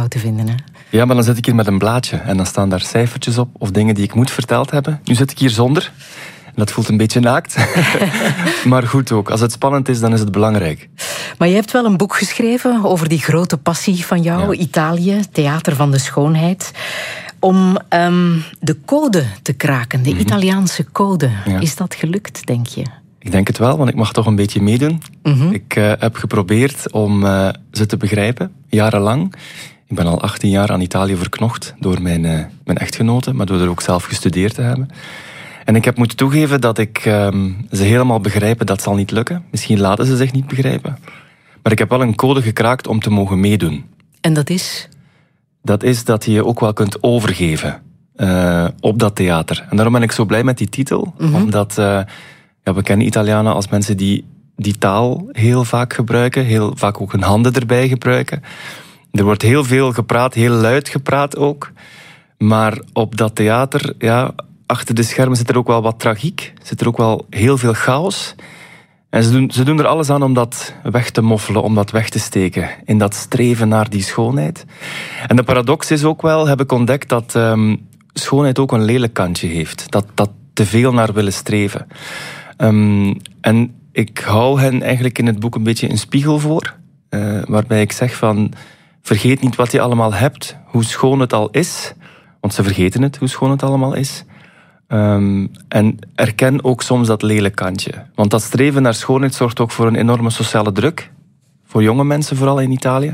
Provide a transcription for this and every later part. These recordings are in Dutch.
jou te vinden, hè? Ja, maar dan zit ik hier met een blaadje en dan staan daar cijfertjes op of dingen die ik moet verteld hebben. Nu zit ik hier zonder. En dat voelt een beetje naakt. Maar goed ook. Als het spannend is, dan is het belangrijk. Maar je hebt wel een boek geschreven over die grote passie van jou, ja. Italië, theater van de schoonheid. Om de code te kraken, de Italiaanse code. Ja. Is dat gelukt, denk je? Ik denk het wel, want ik mag toch een beetje meedoen. Ik heb geprobeerd om ze te begrijpen, jarenlang. Ik ben al 18 jaar aan Italië verknocht door mijn echtgenote, maar door er ook zelf gestudeerd te hebben. En ik heb moeten toegeven dat ik ze helemaal begrijpen, dat zal niet lukken. Misschien laten ze zich niet begrijpen. Maar ik heb wel een code gekraakt om te mogen meedoen. En dat is? Dat is dat je je ook wel kunt overgeven op dat theater. En daarom ben ik zo blij met die titel. Omdat we kennen Italianen als mensen die taal heel vaak gebruiken. Heel vaak ook hun handen erbij gebruiken. Er wordt heel veel gepraat, heel luid gepraat ook. Maar op dat theater, ja, achter de schermen zit er ook wel wat tragiek. Zit er ook wel heel veel chaos. En ze doen er alles aan om dat weg te moffelen, om dat weg te steken. In dat streven naar die schoonheid. En de paradox is ook wel, heb ik ontdekt, dat schoonheid ook een lelijk kantje heeft. Dat te veel naar willen streven. En ik hou hen eigenlijk in het boek een beetje een spiegel voor. Waarbij ik zeg van, vergeet niet wat je allemaal hebt, hoe schoon het al is. Want ze vergeten het, hoe schoon het allemaal is. En erken ook soms dat lelijk kantje. Want dat streven naar schoonheid zorgt ook voor een enorme sociale druk. Voor jonge mensen, vooral in Italië.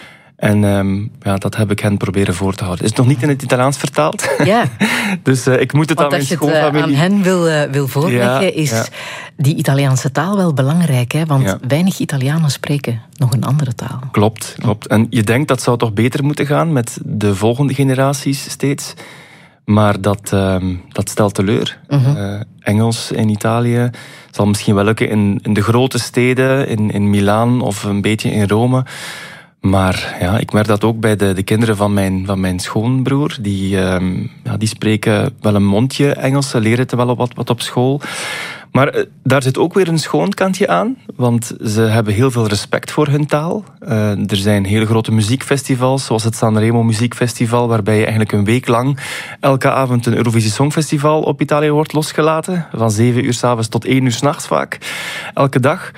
En dat heb ik hen proberen voor te houden. Is het nog niet in het Italiaans vertaald? Ja. Dus ik moet het aan mijn schoonfamilie... Want als je het aan hen wil voorleggen, is die Italiaanse taal wel belangrijk. Hè? Want weinig Italianen spreken nog een andere taal. Klopt. En je denkt dat zou toch beter moeten gaan met de volgende generaties steeds... Maar dat stelt teleur. Engels in Italië zal misschien wel lukken in de grote steden, in Milaan of een beetje in Rome. Maar ja, ik merk dat ook bij de kinderen van mijn schoonbroer. Die spreken wel een mondje Engels, ze leren het wel wat op school. Maar daar zit ook weer een schoon kantje aan, want ze hebben heel veel respect voor hun taal. Er zijn hele grote muziekfestivals, zoals het Sanremo Muziekfestival, waarbij je eigenlijk een week lang elke avond een Eurovisie Songfestival op Italië wordt losgelaten. Van 7 uur 's avonds tot 1 uur 's nachts vaak. Elke dag.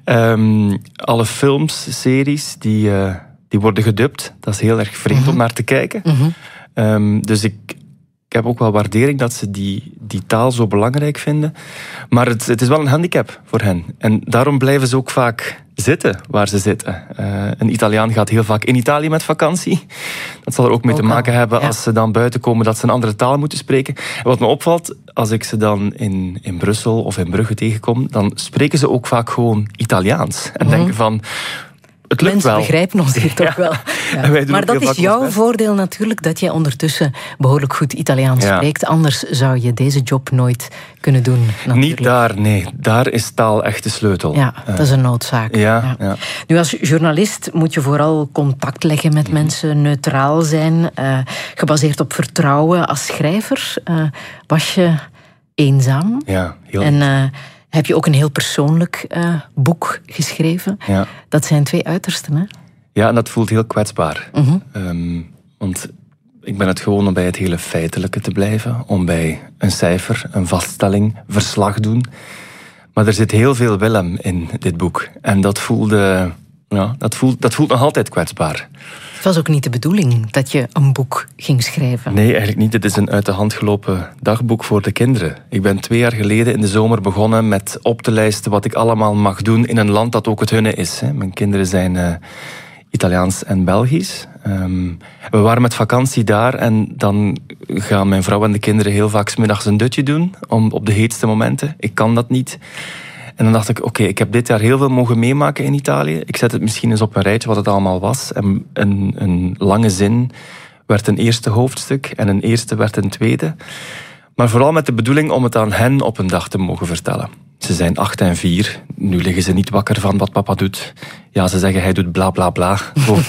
Alle films, series, die worden gedubt. Dat is heel erg vreemd om naar te kijken. Dus ik heb ook wel waardering dat ze die taal zo belangrijk vinden. Maar het is wel een handicap voor hen. En daarom blijven ze ook vaak zitten waar ze zitten. Een Italiaan gaat heel vaak in Italië met vakantie. Dat zal er ook mee te maken hebben als ze dan buiten komen dat ze een andere taal moeten spreken. En wat me opvalt, als ik ze dan in Brussel of in Brugge tegenkom, dan spreken ze ook vaak gewoon Italiaans. En denken van... Mensen begrijpen ons hier toch wel. Ja. Maar dat is jouw voordeel natuurlijk, dat jij ondertussen behoorlijk goed Italiaans spreekt. Anders zou je deze job nooit kunnen doen. Natuurlijk. Niet daar, nee. Daar is taal echt de sleutel. Ja, dat is een noodzaak. Ja. Nu, als journalist moet je vooral contact leggen met mensen, neutraal zijn, gebaseerd op vertrouwen. Als schrijver was je eenzaam. Ja, heel heb je ook een heel persoonlijk boek geschreven. Ja. Dat zijn 2 uitersten, hè? Ja, en dat voelt heel kwetsbaar. Want ik ben het gewoon om bij het hele feitelijke te blijven. Om bij een cijfer, een vaststelling, verslag doen. Maar er zit heel veel Willem in dit boek. En dat voelt nog altijd kwetsbaar. Het was ook niet de bedoeling dat je een boek ging schrijven. Nee, eigenlijk niet. Het is een uit de hand gelopen dagboek voor de kinderen. Ik ben 2 jaar geleden in de zomer begonnen met op te lijsten wat ik allemaal mag doen in een land dat ook het hunne is. Mijn kinderen zijn Italiaans en Belgisch. We waren met vakantie daar en dan gaan mijn vrouw en de kinderen heel vaak 's middags een dutje doen op de heetste momenten. Ik kan dat niet. En dan dacht ik, oké, ik heb dit jaar heel veel mogen meemaken in Italië. Ik zet het misschien eens op een rijtje wat het allemaal was. En een lange zin werd een eerste hoofdstuk en een eerste werd een tweede. Maar vooral met de bedoeling om het aan hen op een dag te mogen vertellen. Ze zijn 8 en 4. Nu liggen ze niet wakker van wat papa doet. Ja, ze zeggen hij doet bla bla bla.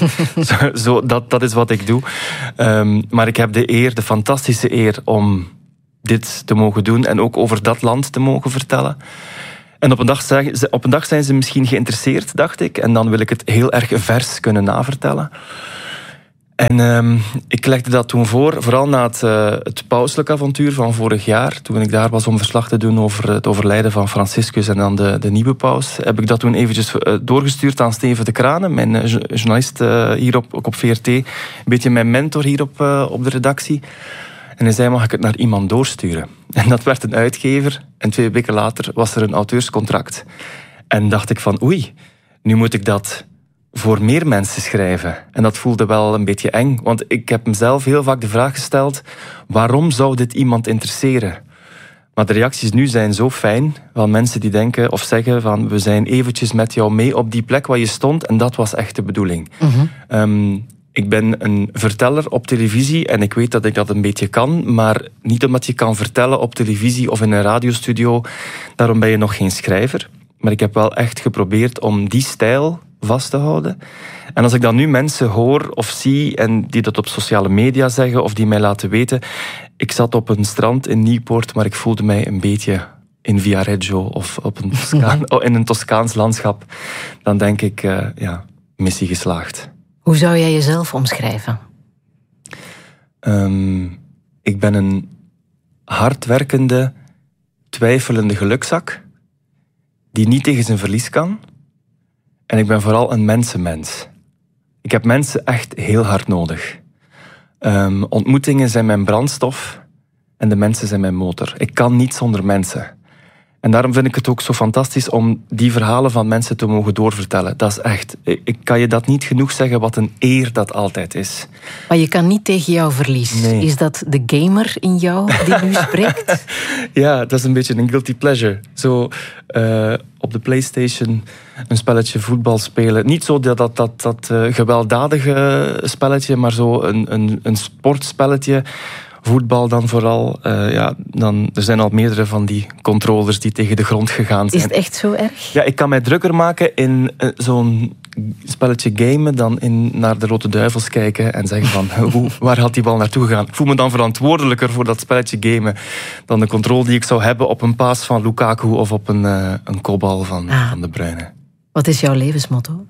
Dat is wat ik doe. Maar ik heb de fantastische eer om dit te mogen doen en ook over dat land te mogen vertellen. En op een dag zijn ze misschien geïnteresseerd, dacht ik. En dan wil ik het heel erg vers kunnen navertellen. En ik legde dat toen voor, vooral na het pauselijk avontuur van vorig jaar. Toen ik daar was om verslag te doen over het overlijden van Franciscus en dan de nieuwe paus, heb ik dat toen eventjes doorgestuurd aan Steven de Kranen, mijn journalist hier op VRT. Een beetje mijn mentor hier op de redactie. En hij zei, mag ik het naar iemand doorsturen? En dat werd een uitgever. En 2 weken later was er een auteurscontract. En dacht ik van, oei, nu moet ik dat voor meer mensen schrijven. En dat voelde wel een beetje eng. Want ik heb mezelf heel vaak de vraag gesteld, waarom zou dit iemand interesseren? Maar de reacties nu zijn zo fijn van mensen die denken of zeggen van, we zijn eventjes met jou mee op die plek waar je stond. En dat was echt de bedoeling. Mm-hmm. Ik ben een verteller op televisie en ik weet dat ik dat een beetje kan, maar niet omdat je kan vertellen op televisie of in een radiostudio, daarom ben je nog geen schrijver. Maar ik heb wel echt geprobeerd om die stijl vast te houden. En als ik dan nu mensen hoor of zie en die dat op sociale media zeggen of die mij laten weten, ik zat op een strand in Nieuwpoort, maar ik voelde mij een beetje in Viareggio of in een Toscaans landschap, dan denk ik, missie geslaagd. Hoe zou jij jezelf omschrijven? Ik ben een hardwerkende, twijfelende gelukzak die niet tegen zijn verlies kan. En ik ben vooral een mensenmens. Ik heb mensen echt heel hard nodig. Ontmoetingen zijn mijn brandstof en de mensen zijn mijn motor. Ik kan niet zonder mensen. En daarom vind ik het ook zo fantastisch om die verhalen van mensen te mogen doorvertellen. Dat is echt, ik kan je dat niet genoeg zeggen, wat een eer dat altijd is. Maar je kan niet tegen jouw verlies. Nee. Is dat de gamer in jou die nu spreekt? Ja, dat is een beetje een guilty pleasure. Zo op de PlayStation een spelletje voetbal spelen. Niet zo dat gewelddadige spelletje, maar zo een sportspelletje. Voetbal dan vooral. Er zijn al meerdere van die controllers die tegen de grond gegaan zijn. Is het echt zo erg? Ja, ik kan mij drukker maken in zo'n spelletje gamen dan naar de Rode Duivels kijken en zeggen van, waar had die bal naartoe gegaan? Ik voel me dan verantwoordelijker voor dat spelletje gamen dan de controle die ik zou hebben op een paas van Lukaku of op een kopbal van De Bruyne. Wat is jouw levensmotto?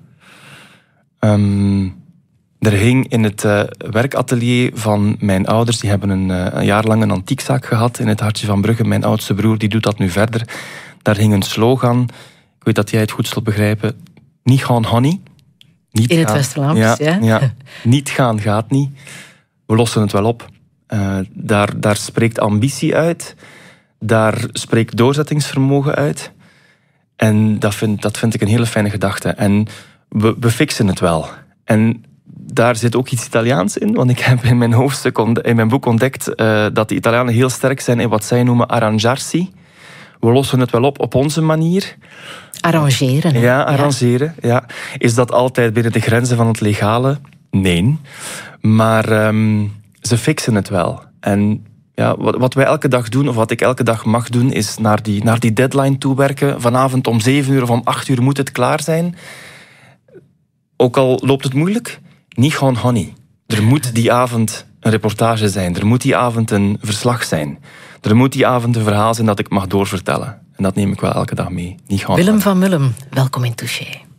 Er hing in het werkatelier van mijn ouders, die hebben een jaar lang een antiekzaak gehad in het hartje van Brugge. Mijn oudste broer die doet dat nu verder. Daar hing een slogan, ik weet dat jij het goed zult begrijpen, niet gaan, honey. Niet in het Westerlands, ja. Niet gaan gaat niet. We lossen het wel op. Daar spreekt ambitie uit. Daar spreekt doorzettingsvermogen uit. En dat vind ik een hele fijne gedachte. En we fixen het wel. En daar zit ook iets Italiaans in, want ik heb in mijn hoofdstuk, in mijn boek ontdekt dat de Italianen heel sterk zijn in wat zij noemen arrangiarsi. We lossen het wel op onze manier. Arrangeren. Ja, arrangeren. Ja. Is dat altijd binnen de grenzen van het legale? Nee. Maar ze fixen het wel. En ja, wat wij elke dag doen, of wat ik elke dag mag doen, is naar die deadline toewerken. Vanavond om 7 uur of om 8 uur moet het klaar zijn. Ook al loopt het moeilijk, niet gewoon honey. Er moet die avond een reportage zijn. Er moet die avond een verslag zijn. Er moet die avond een verhaal zijn dat ik mag doorvertellen. En dat neem ik wel elke dag mee. Niet gewoon Willem van Mullem, welkom in Touché.